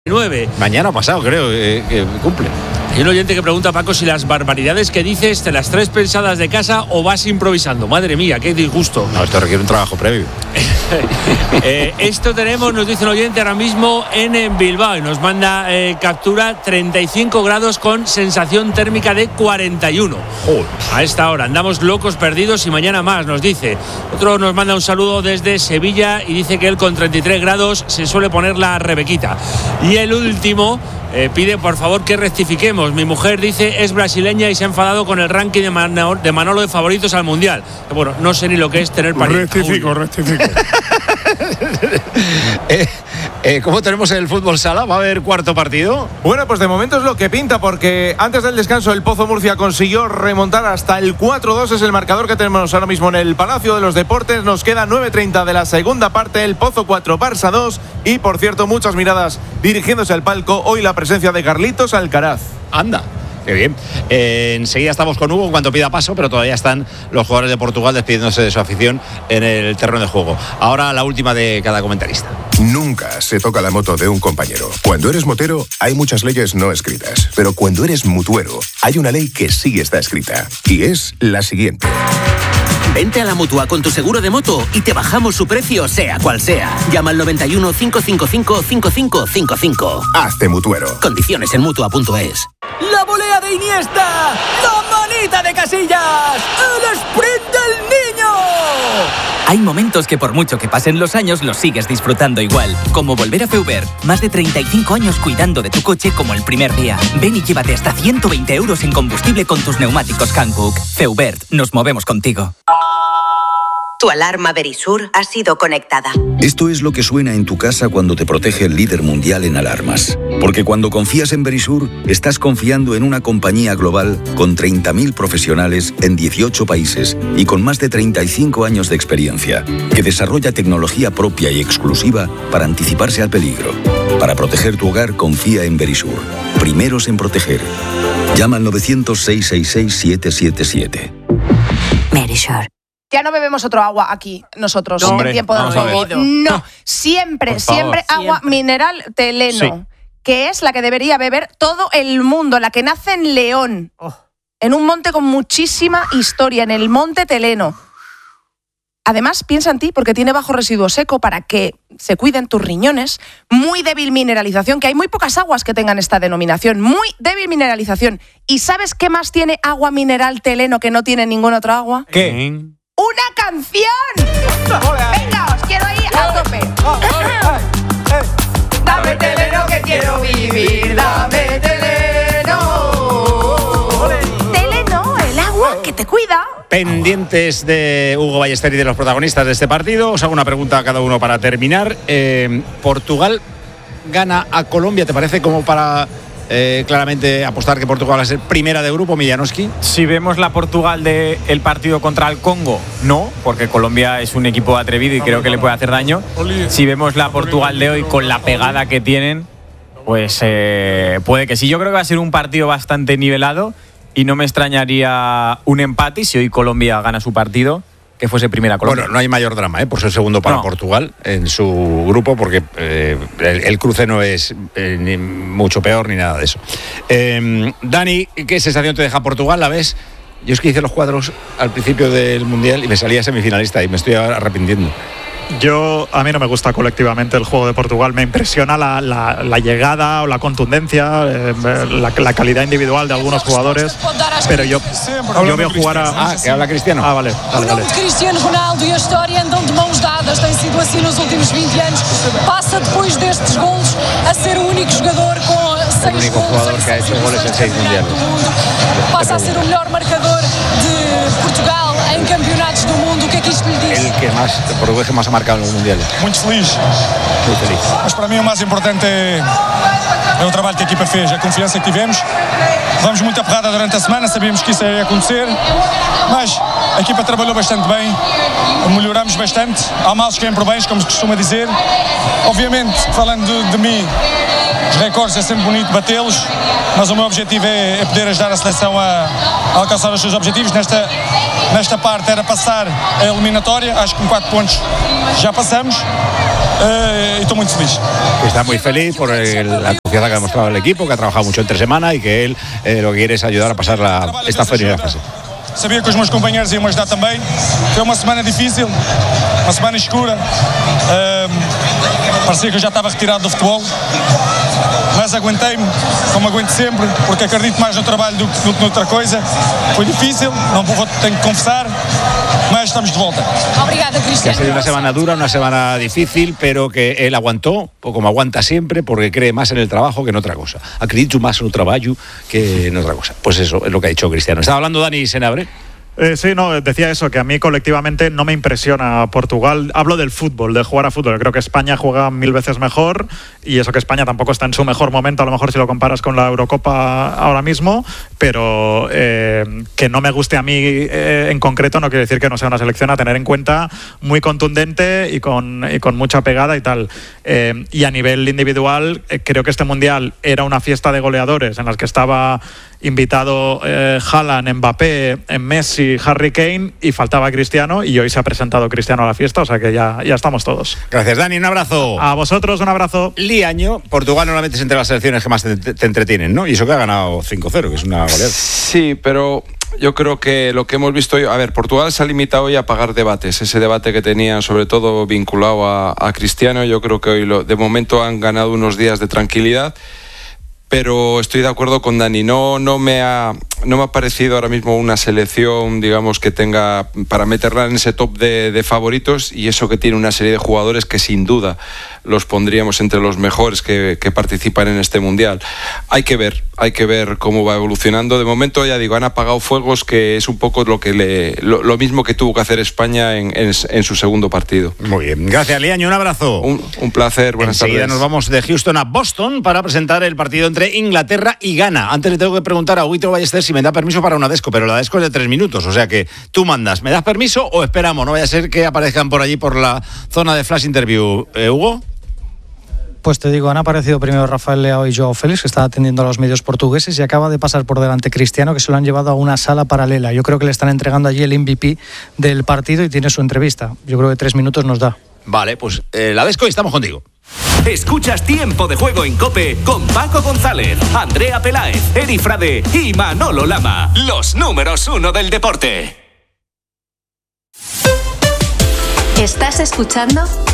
9. Mañana pasado, creo, que cumple. Hay un oyente que pregunta a Paco si las barbaridades que dices te las traes pensadas de casa o vas improvisando. Madre mía, qué disgusto. No, esto requiere un trabajo previo. Esto tenemos, nos dice un oyente ahora mismo en Bilbao y nos manda captura 35 grados con sensación térmica de 41. Joder. A esta hora andamos locos perdidos y mañana más, nos dice. Otro nos manda un saludo desde Sevilla y dice que él con 33 grados se suele poner la Rebequita. Y el último pide por favor que rectifiquemos. Mi mujer dice es brasileña y se ha enfadado con el ranking de Manolo de favoritos al Mundial. Bueno, no sé ni lo que es tener pariente. Rectifico. ¿Cómo tenemos el fútbol sala? ¿Va a haber cuarto partido? Bueno, pues de momento es lo que pinta, porque antes del descanso el Pozo Murcia consiguió remontar hasta el 4-2. Es el marcador que tenemos ahora mismo en el Palacio de los Deportes. Nos queda 9:30 de la segunda parte. El Pozo 4, Barça 2. Y por cierto, muchas miradas dirigiéndose al palco. Hoy la presencia de Carlitos Alcaraz. Anda. Qué bien. Enseguida estamos con Hugo en cuanto pida paso, pero todavía están los jugadores de Portugal despidiéndose de su afición en el terreno de juego. Ahora la última de cada comentarista. Nunca se toca la moto de un compañero. Cuando eres motero, hay muchas leyes no escritas. Pero cuando eres mutuero, hay una ley que sí está escrita. Y es la siguiente. Vente a la Mutua con tu seguro de moto y te bajamos su precio, sea cual sea. Llama al 91 555 5555. Hazte mutuero. Condiciones en Mutua.es. La volea de Iniesta, la manita de Casillas, el sprint del niño. Hay momentos que por mucho que pasen los años los sigues disfrutando igual, como volver a Feubert. Más de 35 años cuidando de tu coche como el primer día. Ven y llévate hasta 120 euros en combustible con tus neumáticos Hankook. Feubert, nos movemos contigo. Tu alarma Verisur ha sido conectada. Esto es lo que suena en tu casa cuando te protege el líder mundial en alarmas. Porque cuando confías en Verisur, estás confiando en una compañía global con 30.000 profesionales en 18 países y con más de 35 años de experiencia, que desarrolla tecnología propia y exclusiva para anticiparse al peligro. Para proteger tu hogar, confía en Verisur. Primeros en proteger. Llama al 900-666-777. Verisur. Ya no bebemos otro agua aquí, nosotros, Hombre, en tiempo de juego. No, siempre agua mineral Teleno, sí, que es la que debería beber todo el mundo, la que nace en León, en un monte con muchísima historia, en el Monte Teleno. Además, piensa en ti porque tiene bajo residuo seco para que se cuiden tus riñones, muy débil mineralización, que hay muy pocas aguas que tengan esta denominación, muy débil mineralización. ¿Y sabes qué más tiene agua mineral Teleno que no tiene ninguna otra agua? ¿Qué? ¡Una canción! Venga, os quiero ahí a tope. Dame Teleno que quiero vivir, dame Teleno. Teleno, el agua que te cuida. Pendientes de Hugo Ballester y de los protagonistas de este partido. Os hago una pregunta a cada uno para terminar. Portugal gana a Colombia, ¿te parece como para claramente apostar que Portugal va a ser primera de grupo, Millanoski? Si vemos la Portugal del partido contra el Congo, no, porque Colombia es un equipo atrevido y creo que le puede hacer daño. Si vemos la Portugal de hoy con la pegada que tienen, pues puede que sí. Yo creo que va a ser un partido bastante nivelado y no me extrañaría un empate si hoy Colombia gana su partido, que fuese primera Colombia. Bueno, no hay mayor drama, por ser segundo para Portugal en su grupo, porque el cruce no es ni mucho peor ni nada de eso. Dani, ¿qué sensación te deja Portugal? ¿La ves? Yo es que hice los cuadros al principio del Mundial y me salía semifinalista y me estoy arrepintiendo. A mí no me gusta colectivamente el juego de Portugal. Me impresiona la llegada o la contundencia, la calidad individual de algunos jugadores, pero yo veo jugar a... que habla Cristiano. Vale. Cristiano Ronaldo e a história andam de mãos dadas, tem sido assim nos últimos 20 anos. Passa depois destes golos a ser o único jogador com 6 golos que ha hecho goles en 6 mundiales. Passa a ser o melhor marcador de Portugal em campeonatos do mundo. O que é que isto lhe diz? El portugués que más ha marcado en los mundiales. Muito feliz. Mas para mim o mais importante é o trabalho que a equipa fez, a confiança que tivemos. Vamos muito aperrada durante a semana, sabíamos que isso ia acontecer, mas a equipa trabalhou bastante bem, melhoramos bastante. Há males que vêm por bens, como se costuma dizer. Obviamente, falando de mim, os recordes é sempre bonito batê-los, mas o meu objetivo é poder ajudar a seleção a alcançar os seus objetivos. Nesta parte era passar a eliminatória, acho que com 4 pontos já passamos. y estoy muy feliz. Está muy feliz por la confianza que ha demostrado el equipo, que ha trabajado mucho entre semana y que él lo que quiere es ayudar a pasar esta primera fase. Sabia que os meus companheiros iam ajudar também. Foi uma semana difícil, uma semana escura. Parecia que eu já estava retirado do futebol, mas aguentei-me, como aguento sempre, porque acredito mais no trabalho do que noutra coisa. Foi difícil, tenho que confessar, mas estamos de volta. Obrigada, Cristiano. Ha sido una semana dura, una semana difícil, pero que él aguantó, o como aguanta siempre, porque cree más en el trabajo que en otra cosa. Acredito más en el trabajo que en otra cosa. Pues eso es lo que ha dicho Cristiano. Estaba hablando Dani Senabre. Sí, no, decía eso, que a mí colectivamente no me impresiona Portugal. Hablo del fútbol, de jugar a fútbol. Creo que España juega 1000 veces mejor, y eso que España tampoco está en su mejor momento, a lo mejor si lo comparas con la Eurocopa ahora mismo, pero que no me guste a mí en concreto no quiere decir que no sea una selección a tener en cuenta, muy contundente y con mucha pegada y tal. Y a nivel individual, creo que este Mundial era una fiesta de goleadores en las que estaba invitado Haaland, Mbappé, Messi, Harry Kane, y faltaba Cristiano, y hoy se ha presentado Cristiano a la fiesta, o sea que ya estamos todos. Gracias, Dani, un abrazo. A vosotros, un abrazo. Liaño, Portugal normalmente es entre las selecciones que más te entretienen, ¿no? Y eso que ha ganado 5-0, que es una goleada. Sí, pero yo creo que lo que hemos visto hoy, a ver, Portugal se ha limitado hoy a apagar debates, ese debate que tenían sobre todo vinculado a Cristiano. Yo creo que hoy de momento han ganado unos días de tranquilidad, pero estoy de acuerdo con Dani, no me ha parecido ahora mismo una selección, digamos, que tenga para meterla en ese top de favoritos, y eso que tiene una serie de jugadores que sin duda los pondríamos entre los mejores que participan en este Mundial. Hay que ver cómo va evolucionando. De momento, ya digo, han apagado fuegos, que es un poco lo mismo que tuvo que hacer España en su segundo partido. Muy bien, gracias, Liaño, un abrazo. Un placer, buenas tardes. Enseguida nos vamos de Houston a Boston para presentar el partido entre Inglaterra y Ghana. Antes le tengo que preguntar a Huito Ballester si me da permiso para una desco, pero la desco es de 3 minutos, o sea que tú mandas. ¿Me das permiso o esperamos? No vaya a ser que aparezcan por allí por la zona de flash interview. ¿Hugo? Pues te digo, han aparecido primero Rafael Leao y Joao Félix, que está atendiendo a los medios portugueses, y acaba de pasar por delante Cristiano, que se lo han llevado a una sala paralela. Yo creo que le están entregando allí el MVP del partido y tiene su entrevista. Yo creo que 3 minutos nos da. Vale, pues la desco y estamos contigo. Escuchas Tiempo de Juego en COPE con Paco González, Andrea Peláez, Eri Frade y Manolo Lama. Los números 1 del deporte. ¿Estás escuchando